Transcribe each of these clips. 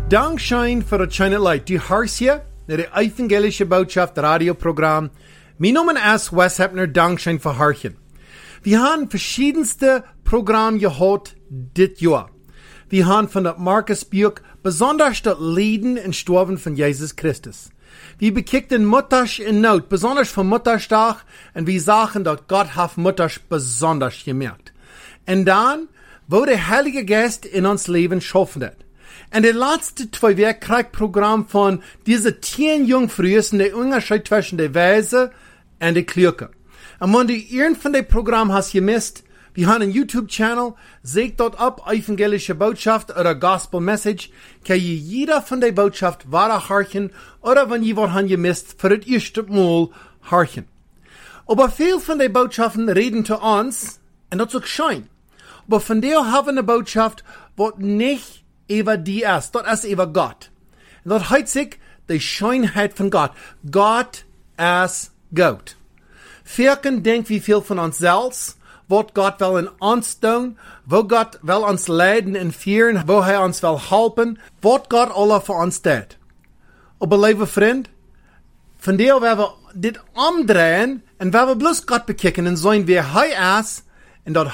Dankschein für das schöne Leid. Du hörst hier der evangelische Botschaft Radioprogramm. Mein Name ist Wes Heppner, Dankschein für Hörchen. Wir haben verschiedenste Programme gehört dit Jahr. Wir haben von der Markus Buch besonders das Leiden und Sterben von Jesus Christus. Wir bekickten Mutters in Not, besonders vom Mutterstag, und wir sagen, dass Gott hat Mutters besonders gemerkt. Und dann, wo der Heilige Geist in uns Leben schaffen hat. Und der letzte 2 Wochen kriegt Programm von diese 10 Jungfrühen, der Unterschied zwischen der Weise und der Klürke. Und wenn du irgend von dem Programm hast gemisst, wir haben einen YouTube-Channel, seht dort ab, evangelische Botschaft oder Gospel Message, kann jeder von der Botschaft wahre horchen, oder wenn ihr was haben gemisst, für das erste Mal horchen. Aber viel von den Botschaften reden zu uns, und das ist auch schön. Aber von der haben wir eine Botschaft, was nicht über die ist, das ist über Gott. Und das heißt sich die Schönheit von Gott. Gott ist Gott. Vierken denkt wie viel von uns selbst, was Gott will in uns tun, wo Gott will uns leiden und führen, wo er uns will helfen, was Gott alle für uns tut. Aber liebe Freund, von der werden wir dit umdrehen und werden wir bloß Gott bekicken und sein, wer er ist und dass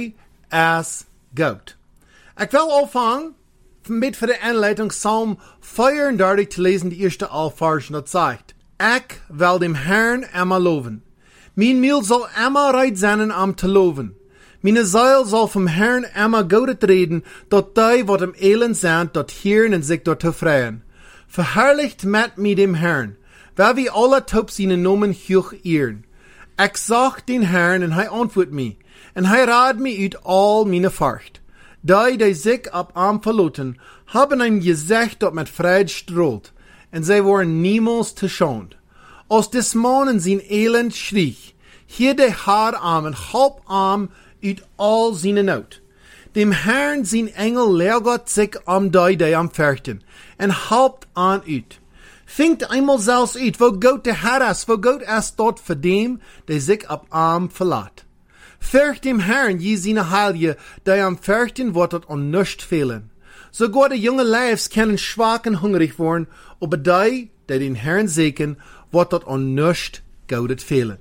er ist Gott. Ich will anfangen, mit für die Einleitung Psalm 34 zu lesen, die erste Allversion, das sagt: Ich will dem Herrn immer loben. Mein Mühl soll immer reit sein, am zu loben. Meine Seele soll vom Herrn immer Gutes reden, dort die, wat im Elend sind, dort hören und sich dort zu freuen. Verherrlicht mit mir dem Herrn, weil wir alle taub seine Namen hoch ehren. Ich sag den Herrn, und er antwortet mir, und er rad mir ut all meine Furcht. Die sich ab arm verloten, haben ein Gesicht, dat mit Freude strahlt, und sie waren niemals geschont. Aus des Monen sein Elend schrie, hier der Haararm und Halbarm ut all seine Not. Dem Herrn sein Engel lehrt sich die am fürchten, und halbt an ut. Fingt einmal selbst ut, wo Gott der Herr ist, wo Gott ist dort für dem, der sich ab arm verlat. Fürcht dem Herrn, je seine Heilige, die am fürchten, wird dort an nichts fehlen. Sogar die junge Leibs können schwach und hungrig werden, aber die den Herrn segnen, wird dort an nichts Gutes fehlen.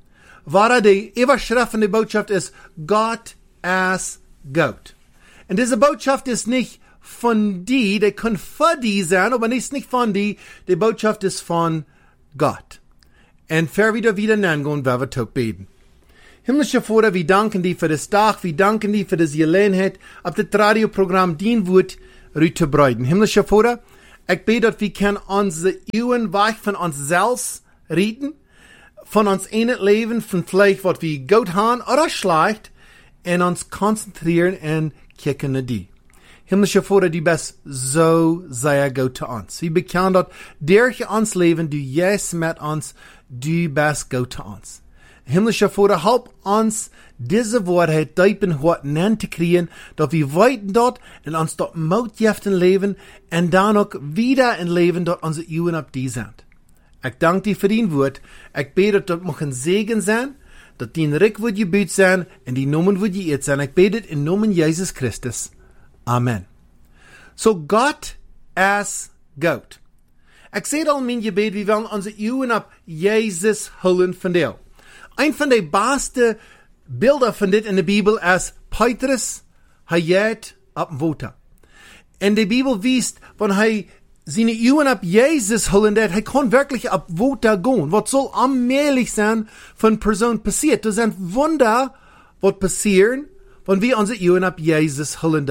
Wahre die Überschrift von der Botschaft ist, Gott ist Gott. Und diese Botschaft ist nicht von die können für die sein, aber ist nicht von die Botschaft ist von Gott. Und für wieder nennen, werden wir tot beten. Himmlischer Vater, wir danken dir für das Tag, wir danken dir für das Gelegenheit, auf das Radioprogramm dien wird, zu breiten. Himmlischer Vater, ich bete, dass wir können unsere Euen weg von uns selbst reden, von uns einem Leben, von vielleicht, was wir gut haben oder schlecht, und uns konzentrieren und kicken nach dir. Himmlischer Vater, du bist so sehr gut zu uns. Wir bekennen, dass durch uns Leben, du yes mit uns, du bist gut zu uns. Himmlischer Vater, help uns, diese Wahrheit deep in Horten zu kriegen, dass wir weiten dort und uns dort Mautjeften leben und dann auch wieder in Leben dort unsere Euen ab die sind. Ich danke dir für dein Wort. Ich bete, dass dort ein Segen sein, dass dein Reich wird gebüht sein und die Namen wird geehrt sein. Ich bete in Namen Jesus Christus. Amen. So Gott ist Gott. Ich sehe all mein Gebet, wir wollen unsere Euen ab Jesus holen von dir. Ein von den besten Bilder von dit in der Bibel ist Petrus, geht ab dem Wasser. Und die Bibel weist, wenn seine Euen ab Jesus holen, er kann wirklich ab Wasser gehen. Was soll allmählich sein von Person passiert? Das sind Wunder, was passieren, wenn wir unsere Euen ab Jesus holen.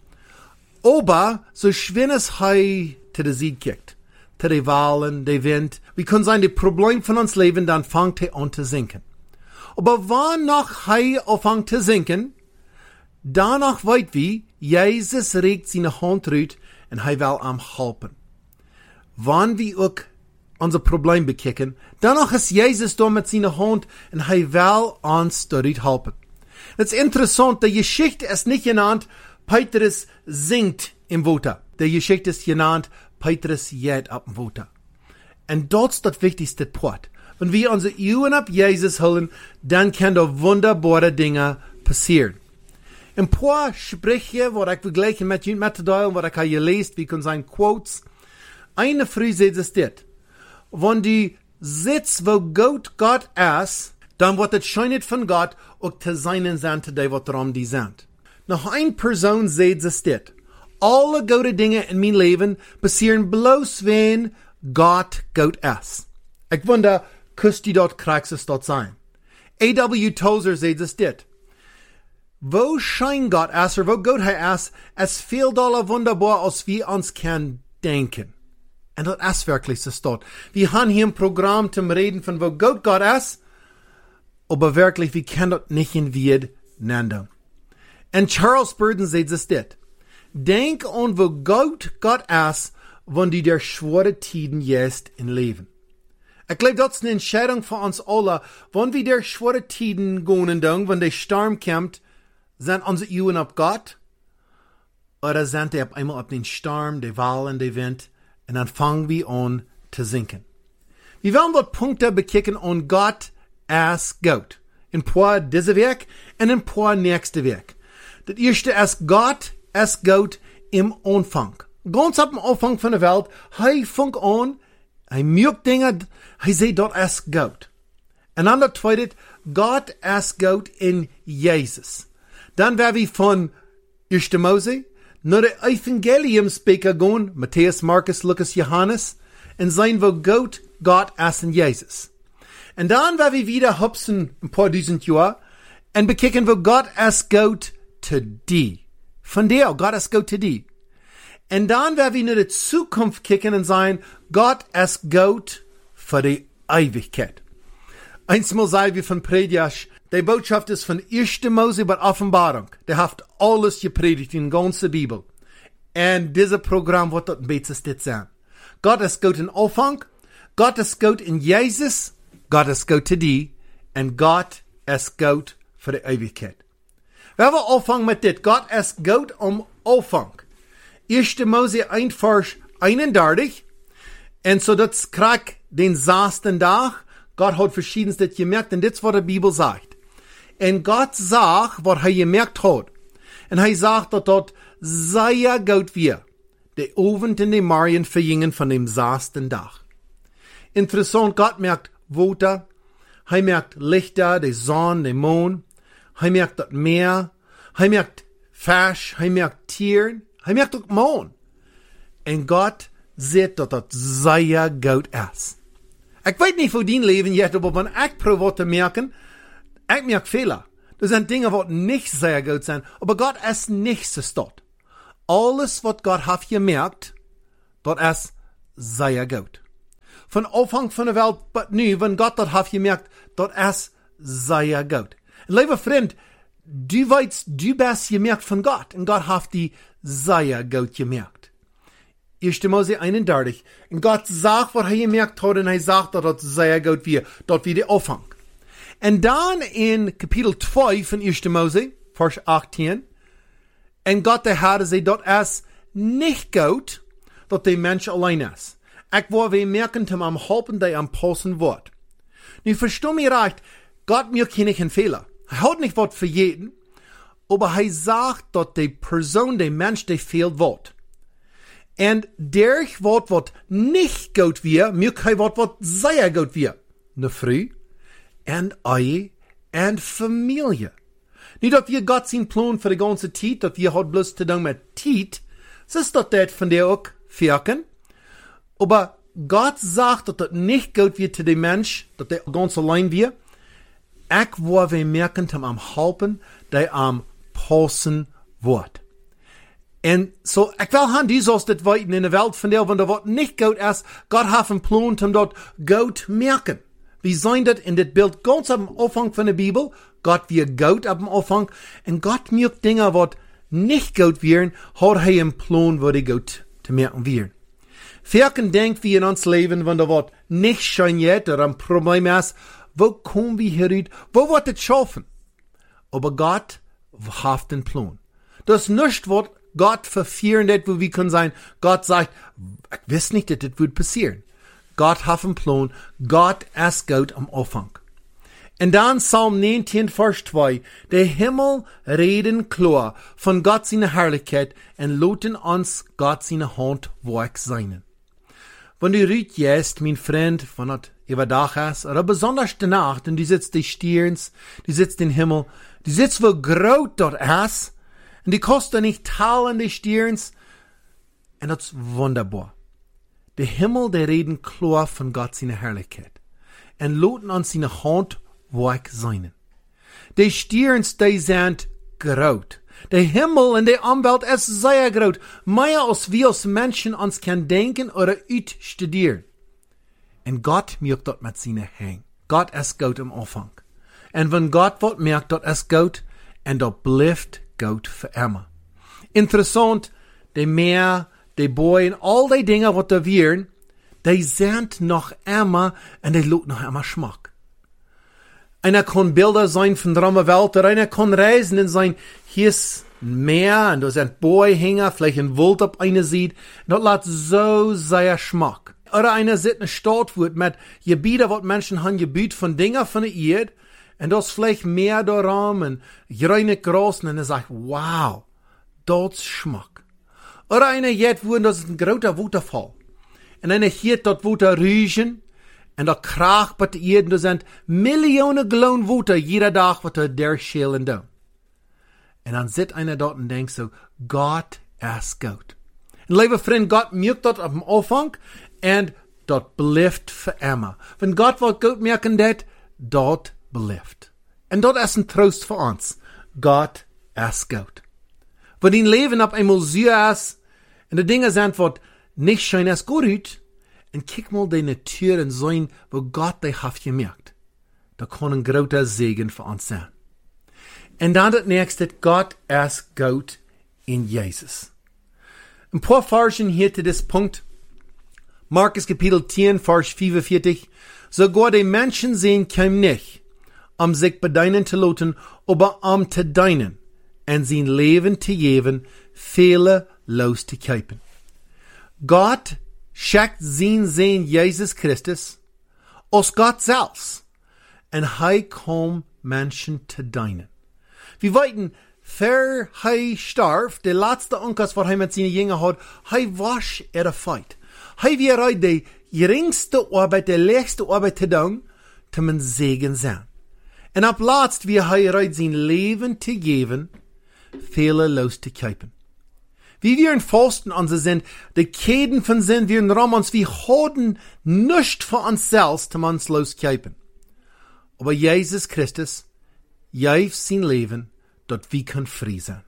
Aber so schwer es zu der Sieg kickt, zu den Wahlen, der Wind, wie kann sein, die Probleme von uns leben, dann fängt er an zu sinken. Aber wann noch anfängt zu sinken, danach weit wie, Jesus regt seine Hand raus und will am helfen. Wann wir auch unser Problem bekicken, danach ist Jesus da mit seiner Hand und will uns dort helfen. Das ist interessant, die Geschichte ist nicht genannt, Petrus singt im Wasser. Die Geschichte ist genannt, Petrus geht ab dem Wasser. Und dort ist das wichtigste Part. Wenn wir unsere Euen ab Jesus holen, dann können da wunderbare Dinge passieren. Ein paar Sprüche, wo ich vergleichen mit Teilen, wo ich gelesen, wie kann sein Quotes. Eine früh sagt es dit. Wenn du sitzt, wo Gott ist, dann wird es scheint von Gott auch zu seinen sind, die was darum die sind. Noch eine Person sagt es dit. Alle gute Dinge in mein Leben passieren bloß, wenn Gott Gott ist. Ich wundere, küsst die dort kriegst es dort sein. A.W. Tozer sagt es dit. Wo schein Gott ist, oder wo Gott ist, es fehlt alle wunderbar, als wir uns können denken. Und das ist wirklich so dort. Wir haben hier ein Programm zum Reden von wo Gott ist, aber wirklich, wir können das nicht in Wied nennen. Und Charles Spurgeon sagt es dit. Denk an wo Gott ist, wenn die der schwere Tiden jetzt in Leben. Ich glaube, das ist eine Entscheidung für uns alle, wenn wir der schwere Tiden gehen, wenn der Sturm kommt, sind unsere Augen auf Gott, oder sind die auf einmal auf den Sturm, die Wellen, die Wind, und dann fangen wir an zu sinken. Wir wollen dort Punkte bekicken an Gott als Gott. In paar diese Weg und in paar nächste Weg. Das erste ist Gott als Gott im Anfang. Ganz ab dem Anfang von der Welt, fängt an, merkt Dinge, sieht dort als Gott. Und dann das zweite, Gott als Gott in Jesus. Dann werden wir von 1. Mose naar de Evangeliumsbeker gehen, Matthäus, Markus, Lukas, Johannes, und sein, wo Gott ist in Jesus. Und dann werden wir wieder hupsen ein paar tausend Jahre und bekicken, wo Gott ist Gott zu dir. Von der, Gott ist Gott zu dir. Und dann werden wir in die Zukunft kicken und sagen, Gott ist Gott für die Ewigkeit. Einmal sagen wir von Prediger, die Botschaft ist von 1. Mose bei Offenbarung. Der hat alles gepredigt in der ganzen Bibel. Und dieses Programm wird dort bestes dit sein. Gott ist Gott in Anfang, Gott ist Gott in Jesus, Gott ist Gott zu dir, und Gott ist Gott für die Ewigkeit. Wenn wir anfangen mit dit, Gott ist Gott am Anfang. 1. Mose 1, Vers 31. Und so das kriegt den 6. Tag. Gott hat verschiedenste gemerkt, und das ist, was die Bibel sagt. Und Gott sagt, was er gemerkt hat. Und er sagt, dass dort sehr gut wir, die Abend und die Morgen vergingen von dem 6. Tag. Interessant, Gott merkt Water, er merkt Lichter, die Sonne, den Mond, er merkt das Meer, er merkt Fisch, er merkt Tieren, er merkt auch Mond. Und Gott sieht, dass das sehr gut ist. Ich weiß nicht, wo dein Leben jetzt, aber wenn ich probiere zu merken, ich merke Fehler. Das sind Dinge, die nicht sehr gut sind, aber Gott ist nicht so dort. Alles, was Gott hat gemerkt, das ist sehr gut. Von Anfang von der Welt, aber nu, wenn Gott das hat gemerkt, das ist sehr gut. Lieber Freund, du weißt, du bist gemerkt von Gott, und Gott hat die sehr gut gemerkt. 1. Mose 31. Und Gott sagt, was er gemerkt hat, und er sagt, dass das sehr gut wird. Dort wird der Anfang. Und dann in Kapitel 2 von 1. Mose, Vers 18, und Gott der Herr sagt, das ist nicht gut, dass der Mensch allein ist. Ich will wir merken, dass am Halten, der am Passen wird. Nu versteh mich recht, Gott mir keinen Fehler. Er hat nicht was für jeden, aber er sagt, dass die Person, der Mensch, der fehlt wird. Und durch was nicht gut wird, mir kein was sehr gut wird. Ne Frau, und Ehe, und Familie. Nicht, dass wir Gott sein Plan für die ganze Zeit, dass wir halt bloß zu tun mit Zeit, das ist das von der auch wirken. Aber Gott sagt, dass das nicht gut wird zu dem Mensch, dass der ganz allein wird. Ich will wir merken, dass am Halten, der am Passen wird. Und so, ich will haben die sollst das weiten in der Welt von der, wenn der Wort nicht gut ist, Gott hat einen Plan, um dort gut merken. Wir sehen das in das Bild ganz am Anfang von der Bibel. Gott wird gut am Anfang. Und Gott merkt Dinge, was nicht gut werden, hat er einen Plan, wo die gut zu merken werden. Vielleicht denken wir in uns Leben, wenn der Wort nicht schön jetzt oder ein Problem ist, wo kommen wir hier raus? Wo wird es schaffen? Aber Gott hat einen Plan. Das ist nicht, was Gott verfehlen wird, wo wir können sein, Gott sagt, ich weiß nicht, dass das wird passieren. Gott hat einen Plan. Gott ist gut am Anfang. Und dann Psalm 19, Vers 2. Der Himmel reden klar von Gott seine Herrlichkeit und loten uns Gott seine Hand werk sein. Wenn du rüt jetzt, mein Freund, wenn das überdach ist, oder besonders die Nacht, und du sitzt die Stirns, du sitzt den Himmel, du sitzt wo groß dort ist, und die kostet nicht teilen die Stirns, und das ist wunderbar. Der Himmel, der reden klar von Gott seine Herrlichkeit, und loten uns seine Hand werk sein. Die Stirns, die sind groß. Der Himmel und die Umwelt ist sehr groß. Mehr als wir als Menschen uns kann denken oder studieren. Und Gott merkt dort mit seinen Händen. Gott ist Gott im Anfang. Und wenn Gott wird merkt, dort ist Gott, und dort bleibt Gott für immer. Interessant, die Meer, die Boy und all die Dinge, was da wären, die sind noch immer und die loten noch immer Schmack. Einer kann Bilder sein von der Welt, oder einer kann reisen und sein, hier ist ein Meer, und da sind Boy-Hänger, vielleicht ein Wald auf eine Seite, und das lässt so sehr Schmack. Oder einer sitzt in einer Stadt, mit Gebieten, wo Menschen haben Gebiet von Dingen von der Erde, und das vielleicht Meer da rum, und grüne Gras, und er sagt, wow, das ist Schmack. Oder einer jetzt, wo das ist ein großer Wasserfall, und einer hier dort Wasser riechen, und da kracht bei der Erde, da sind Millionen Gallon Wasser jeder Tag, was da der schälen da. Und dann sitzt einer dort und denkt so, Gott ist gut. Und lieber Freund, Gott merkt dort auf dem Anfang, und dort bleibt für immer. Wenn Gott will gut merken, dort bleibt. Und dort ist ein Trost für uns. Gott ist gut. Wenn dein Leben ab einmal so ist, und die Dinge sind, was nicht schön ist, gut, und kick mal die Natur und sein, wo Gott dich hat gemerkt. Da kann ein großer Segen für uns sein. Und dann das nächste, Gott ist gut in Jesus. Ein paar Versen hier zu diesem Punkt. Markus Kapitel 10, Vers 45. Sogar die Menschen sehen kein nicht, sich bedeinen zu lassen, aber zu deinen, und sein Leben zu geben, viele loszukaufen. Gott schickt sein Sohn Jesus Christus aus Gott selbst, und kommt Menschen zu deinen. Wir weiten, für starb, der letzte Onkas, was mit seinen Jüngern hat, wasch Feit. Wir die geringste Arbeit, die letzte Arbeit zu tun, zum Segen sein. Und ab letzt, wir sein Leben zu geben, viele loszukaufen. Wie wir in Fasten an sie sind, die Käden von sind wir in Romans, wir haben nicht für uns selbst, zum uns loszukaufen. Aber Jesus Christus, gab sein Leben, dort wir können frei sein.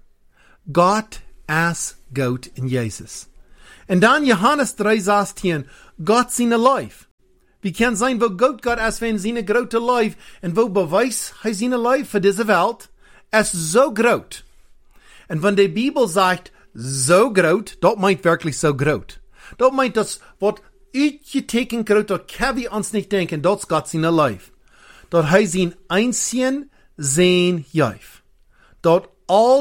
Gott ist gut in Jesus. Und dann Johannes 3,16, Gott seine Life. Wie kann sein, wo Gott ist, wenn seine große Life, und wo beweist seine Life für diese Welt, ist so groß. Und wenn die Bibel sagt, so groß, das meint wirklich so groß. Das meint das, was uitgeteken groß, das kann wir uns nicht denken, das ist Gott seine Life. Dort heißt ihn einzigen Sehen Jäuf. Dort all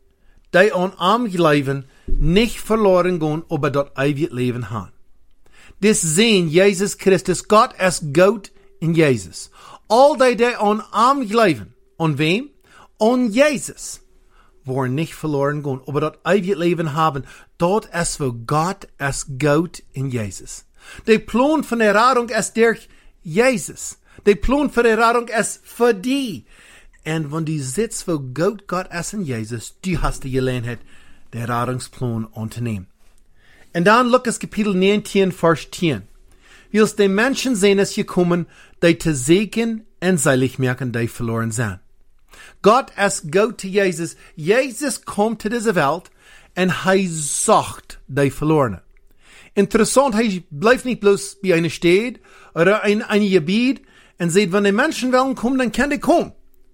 die an am Leben nicht verloren gehen, aber dort ewig Leben haben. Das sehen Jesus Christus, Gott ist Gott in Jesus. All die an am Leben, an wem? An Jesus. Wollen nicht verloren gehen, aber dort ewig Leben haben. Dort ist, wo Gott ist Gott in Jesus. Der Plan von der Rettung ist durch Jesus. Der Plan für die Rettung ist für die. Und wenn du sitzt, wo Gott ist in Jesus, du hast die Gelegenheit, den Rettungsplan anzunehmen. Und dann Lukas Kapitel 19, Vers 10. Willst die Menschen sehen, es gekommen, die zu segnen und seilig merken, die verloren sind. Gott ist Gott zu Jesus. Jesus kommt zu dieser Welt und sucht die Verlorenen. Interessant, bleibt nicht bloß bei einer Stadt oder in einem Gebiet und sagt, wenn die Menschen wollen kommen, dann kann die kommen.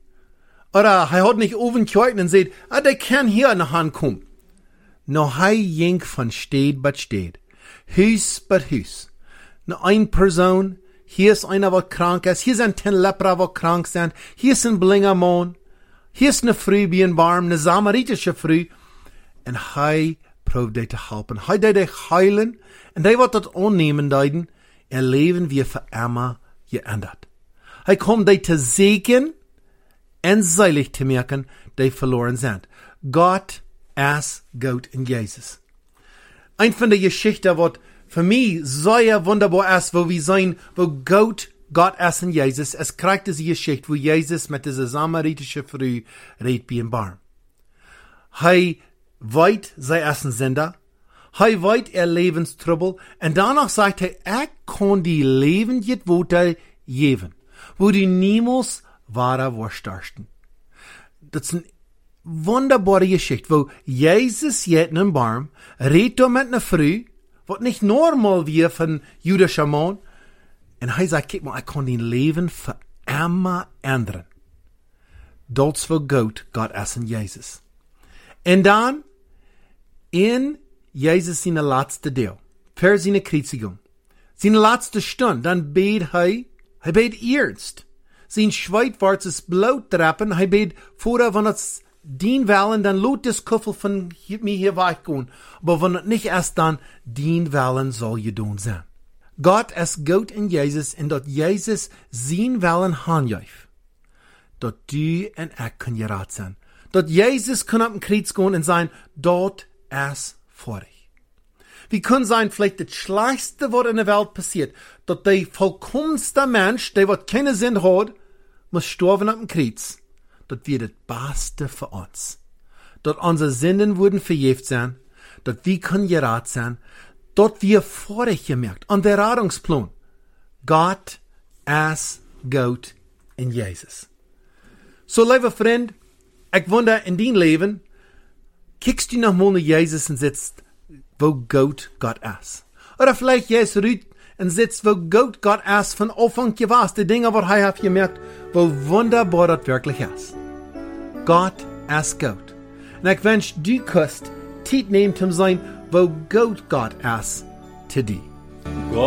Oder hat nicht oben gehalten und sagt, der kann hier nach Hand kommen. No, ging von Stadt bei Stadt, Haus bei Haus. Nur eine Person, hier ist einer, was krank ist, hier sind 10 Lepra, was krank sind, hier ist ein blinder Mann, hier ist eine Frau, wie ein Barm, eine samaritische Frau, und probiert die zu helfen. Die heilen, und die wird das annehmen, ihr Leben wird für immer geändert. Hij komt die te segnen en seilig te maken die verloren sind. Gott ist gut in Jesus. Ein von der Geschichten, was für mich sehr wunderbar ist, wo wir sehen, wo Gott ist in Jesus. Es kriegt diese Geschichte, wo Jesus mit dieser samaritischen Frau redet bei dem Baum. Hij weet sein Essen Sünder. Hij weet Lebenstrubel. Und danach sagt er, ich kann die Leben jetzt Worte geben, wo die niemals wahrer Wurstarsten. Das ist eine wunderbare Geschichte, wo Jesus jetzt in einem Baum redet mit einer Frau, was nicht normal wie von jüdischer Mann. Und er sagt, kijk mal, ich kann dein Leben für immer ändern. Das war Gott ist in Jesus. Und dann, in Jesus seine letzte Deel, für seine Kreuzigung, seine letzte Stunde, dann bet er bet ernst. Sein schweitwartes Blut trappen, er bet vorher, wenn es dien wollen, dann lot das Kuffel von mir hier weggehen. Aber wenn es nicht erst dann dien wollen, soll gedaan sein. Gott ist gut in Jesus, und dort Jesus sein Willen handjäft. Dort du und ich können gerat sein. Dort Jesus kann auf den Kreuz gehen und sein, dort ist vor dich. Wie kann sein, vielleicht das Schlechteste, was in der Welt passiert, dort der vollkommenste Mensch, der was keine Sinn hat, muss sterben auf dem Kreuz. Dort wird das Beste für uns. Dort unsere Sünden wurden vergeben sein, dort wir können gerat sein, dort wir vorher gemerkt, an der Rettungsplan, Gott ist gut in Jesus. So, lieber Freund, ich wundere in dein Leben, kickst du noch mal nach Jesus und sitzt, wo Gott ist. Oder vielleicht Jesus ruht und sitzt, wo Gott ist von Anfang gewesen, die Dinge, was er hat gemerkt, wo wunderbar das wirklich ist. Gott ist gut. Und ich wünsche, du kannst Zeit nehmen, um sein, wo Gott ist, zu dir.